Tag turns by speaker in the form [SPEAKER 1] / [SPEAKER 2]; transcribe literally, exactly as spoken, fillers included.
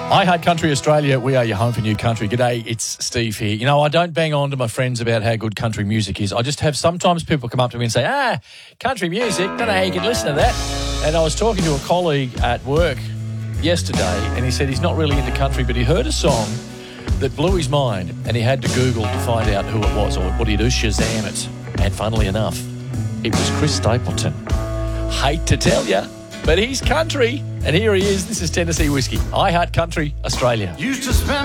[SPEAKER 1] I Heart Country Australia. We are your home for new country. G'day, it's Steve here. You know, I don't bang on to my friends about how good country music is. I just have sometimes people come up to me and say, ah, country music, don't know how you can listen to that. And I was talking to a colleague at work yesterday and he said he's not really into country, but he heard a song that blew his mind and he had to Google to find out who it was, or what do you do, Shazam it. And funnily enough, it was Chris Stapleton. Hate to tell you, but he's country. And here he is. This is Tennessee Whiskey. I Heart Country Australia.
[SPEAKER 2] Used to spend